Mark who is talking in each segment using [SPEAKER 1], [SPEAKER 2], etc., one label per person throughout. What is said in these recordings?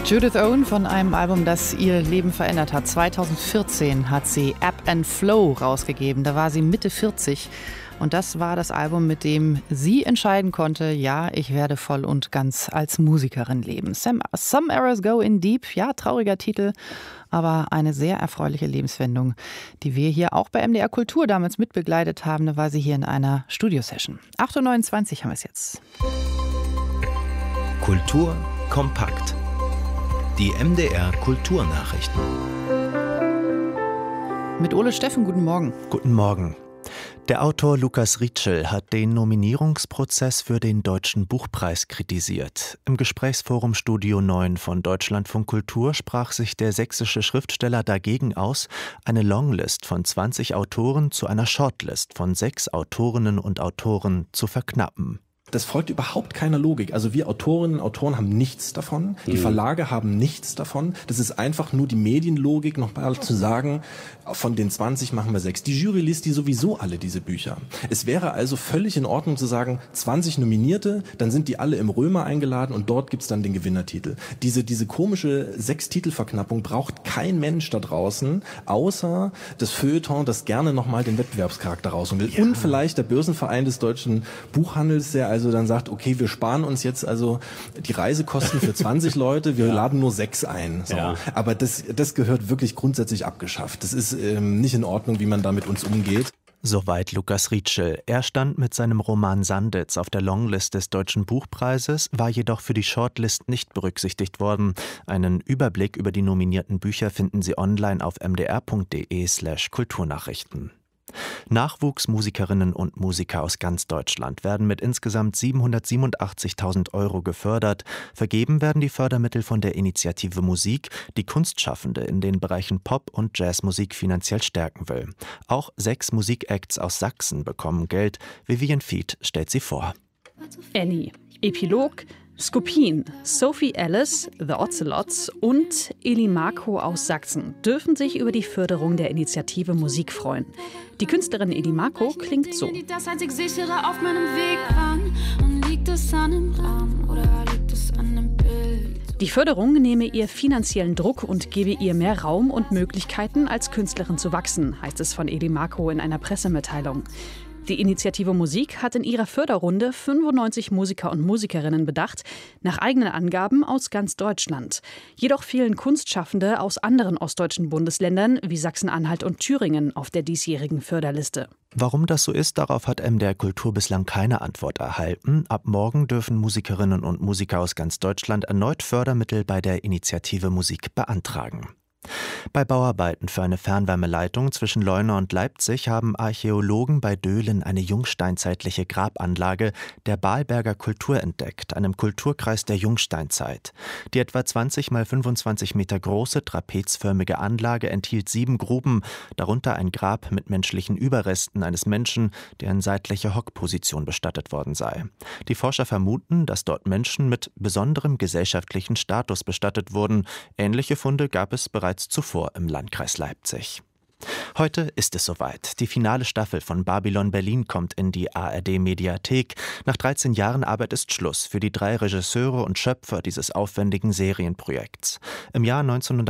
[SPEAKER 1] Judith Owen von einem Album, das ihr Leben verändert hat. 2014 hat sie Ebb and Flow rausgegeben. Da war sie Mitte 40. Und das war das Album, mit dem sie entscheiden konnte, ja, ich werde voll und ganz als Musikerin leben. Some Arrows Go in Deep, ja, trauriger Titel, aber eine sehr erfreuliche Lebenswendung, die wir hier auch bei MDR Kultur damals mitbegleitet haben. Da war sie hier in einer Studiosession. 8.29 Uhr haben wir es jetzt.
[SPEAKER 2] Kultur kompakt. Die MDR Kulturnachrichten.
[SPEAKER 1] Mit Ole Steffen, guten Morgen.
[SPEAKER 3] Guten Morgen. Der Autor Lukas Rietschel hat den Nominierungsprozess für den Deutschen Buchpreis kritisiert. Im Gesprächsforum Studio 9 von Deutschlandfunk Kultur sprach sich der sächsische Schriftsteller dagegen aus, eine Longlist von 20 Autoren zu einer Shortlist von 6 Autorinnen und Autoren zu verknappen.
[SPEAKER 4] Das folgt überhaupt keiner Logik. Also wir Autorinnen und Autoren haben nichts davon. Die Verlage haben nichts davon. Das ist einfach nur die Medienlogik, nochmal zu sagen, von den 20 machen wir 6. Die Jury liest die sowieso alle, diese Bücher. Es wäre also völlig in Ordnung zu sagen, 20 Nominierte, dann sind die alle im Römer eingeladen und dort gibt's dann den Gewinnertitel. Diese komische 6-Titel-Verknappung braucht kein Mensch da draußen, außer das Feuilleton, das gerne nochmal den Wettbewerbscharakter rausholen will. Ja. Und vielleicht der Börsenverein des deutschen Buchhandels, der also dann sagt, okay, wir sparen uns jetzt also die Reisekosten für 20 Leute, wir laden nur 6 ein. So. Ja. Aber das gehört wirklich grundsätzlich abgeschafft. Das ist nicht in Ordnung, wie man da mit uns umgeht.
[SPEAKER 3] Soweit Lukas Rietschel. Er stand mit seinem Roman Sanditz auf der Longlist des Deutschen Buchpreises, war jedoch für die Shortlist nicht berücksichtigt worden. Einen Überblick über die nominierten Bücher finden Sie online auf mdr.de/Kulturnachrichten. Nachwuchsmusikerinnen und Musiker aus ganz Deutschland werden mit insgesamt 787.000 € gefördert. Vergeben werden die Fördermittel von der Initiative Musik, die Kunstschaffende in den Bereichen Pop- und Jazzmusik finanziell stärken will. Auch 6 Musikacts aus Sachsen bekommen Geld. Vivian Fied stellt sie vor.
[SPEAKER 5] Annie, Epilog, Skopin, Sophie Ellis, The Ocelots und Elimako aus Sachsen dürfen sich über die Förderung der Initiative Musik freuen. Die Künstlerin Elimako klingt so.
[SPEAKER 6] Das einzig sichere auf meinem Weg an. Und liegt es an dem Rahmen oder liegt es an dem Bild?
[SPEAKER 5] Die Förderung nehme ihr finanziellen Druck und gebe ihr mehr Raum und Möglichkeiten, als Künstlerin zu wachsen, heißt es von Elimako in einer Pressemitteilung. Die Initiative Musik hat in ihrer Förderrunde 95 Musiker und Musikerinnen bedacht, nach eigenen Angaben aus ganz Deutschland. Jedoch fehlen Kunstschaffende aus anderen ostdeutschen Bundesländern wie Sachsen-Anhalt und Thüringen auf der diesjährigen Förderliste.
[SPEAKER 3] Warum das so ist, darauf hat MDR Kultur bislang keine Antwort erhalten. Ab morgen dürfen Musikerinnen und Musiker aus ganz Deutschland erneut Fördermittel bei der Initiative Musik beantragen. Bei Bauarbeiten für eine Fernwärmeleitung zwischen Leuna und Leipzig haben Archäologen bei Döhlen eine jungsteinzeitliche Grabanlage der Balberger Kultur entdeckt, einem Kulturkreis der Jungsteinzeit. Die etwa 20 mal 25 Meter große trapezförmige Anlage enthielt 7 Gruben, darunter ein Grab mit menschlichen Überresten eines Menschen, der in seitlicher Hockposition bestattet worden sei. Die Forscher vermuten, dass dort Menschen mit besonderem gesellschaftlichen Status bestattet wurden. Ähnliche Funde gab es bereits zuvor im Landkreis Leipzig. Heute ist es soweit. Die finale Staffel von Babylon Berlin kommt in die ARD-Mediathek. Nach 13 Jahren Arbeit ist Schluss für die 3 Regisseure und Schöpfer dieses aufwendigen Serienprojekts. Im Jahr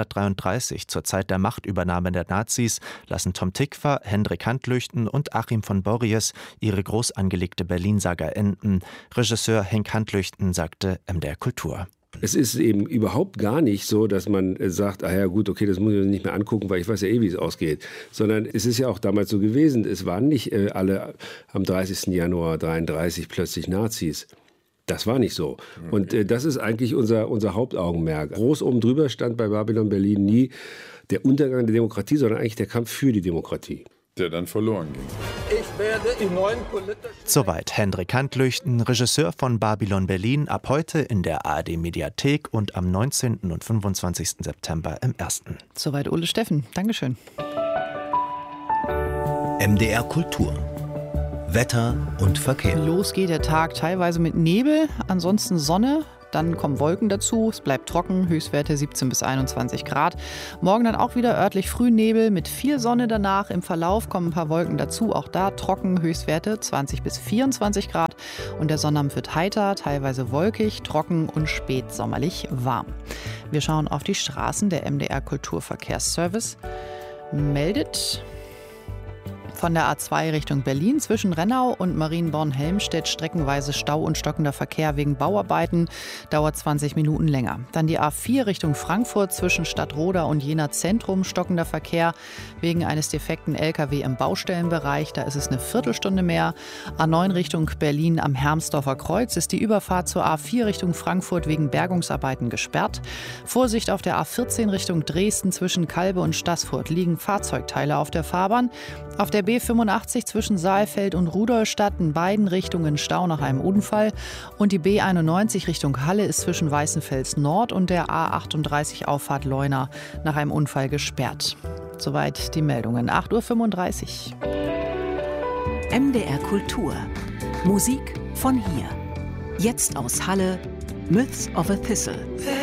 [SPEAKER 3] 1933, zur Zeit der Machtübernahme der Nazis, lassen Tom Tykwer, Hendrik Handlüchten und Achim von Borries ihre groß angelegte Berlin-Saga enden. Regisseur Henk Handlüchten sagte MDR Kultur.
[SPEAKER 7] Es ist eben überhaupt gar nicht so, dass man sagt, ah ja gut, okay, das muss ich nicht mehr angucken, weil ich weiß ja eh, wie es ausgeht. Sondern es ist ja auch damals so gewesen, es waren nicht alle am 30. Januar 1933 plötzlich Nazis. Das war nicht so. Und das ist eigentlich unser Hauptaugenmerk. Groß oben drüber stand bei Babylon Berlin nie der Untergang der Demokratie, sondern eigentlich der Kampf für die Demokratie.
[SPEAKER 8] Der dann verloren ging.
[SPEAKER 9] Ich werde in neuen politischen...
[SPEAKER 3] Soweit Hendrik Handlüchten, Regisseur von Babylon Berlin, ab heute in der ARD-Mediathek und am 19. und 25. September im 1.
[SPEAKER 1] Soweit Ole Steffen. Dankeschön.
[SPEAKER 2] MDR Kultur. Wetter und Verkehr.
[SPEAKER 1] Los geht der Tag teilweise mit Nebel, ansonsten Sonne. Dann kommen Wolken dazu, es bleibt trocken, Höchstwerte 17 bis 21 Grad. Morgen dann auch wieder örtlich Frühnebel mit viel Sonne danach. Im Verlauf kommen ein paar Wolken dazu, auch da trocken, Höchstwerte 20 bis 24 Grad. Und der Sonnabend wird heiter, teilweise wolkig, trocken und spätsommerlich warm. Wir schauen auf die Straßen. Der MDR Kulturverkehrsservice meldet von der A2 Richtung Berlin zwischen Rennau und Marienborn-Helmstedt streckenweise Stau und stockender Verkehr wegen Bauarbeiten, dauert 20 Minuten länger. Dann die A4 Richtung Frankfurt zwischen Stadtroda und Jena Zentrum, stockender Verkehr wegen eines defekten LKW im Baustellenbereich, da ist es eine Viertelstunde mehr. A9 Richtung Berlin am Hermsdorfer Kreuz ist die Überfahrt zur A4 Richtung Frankfurt wegen Bergungsarbeiten gesperrt. Vorsicht auf der A14 Richtung Dresden zwischen Kalbe und Staßfurt liegen Fahrzeugteile auf der Fahrbahn. Auf der B85 zwischen Saalfeld und Rudolstadt in beiden Richtungen Stau nach einem Unfall. Und die B91 Richtung Halle ist zwischen Weißenfels Nord und der A38 Auffahrt Leuna nach einem Unfall gesperrt. Soweit die Meldungen. 8:35 Uhr.
[SPEAKER 8] MDR Kultur. Musik von hier. Jetzt aus Halle. Myths of a Thistle.